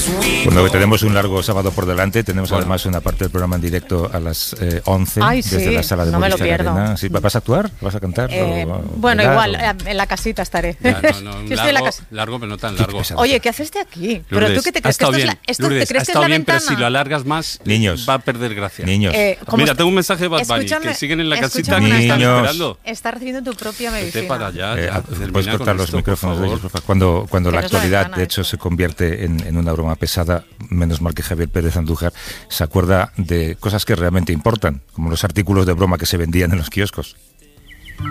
Bueno, tenemos un largo sábado por delante. Tenemos además una parte del programa en directo a las 11 desde la sala de Movistar Arena. ¿Sí? ¿Vas a actuar? ¿Vas a cantar? Bueno, igual, en la casita estaré. Ya, largo, pero no tan largo. Oye, ¿qué haces de aquí? Lourdes, ¿Pero tú qué te crees? Lourdes, ¿te crees que es la bien, ventana? pero si lo alargas más, niños, va a perder gracia. Niños. Mira, tengo un mensaje de Bad Bunny, que siguen en la casita que están esperando. Estás recibiendo tu propia medicina. Vete para allá. Puedes cortar los micrófonos de ellos, por favor. Cuando la actualidad, de hecho, se convierte en una broma pesada, menos mal que Javier Pérez Andújar se acuerda de cosas que realmente importan, como los artículos de broma que se vendían en los kioscos.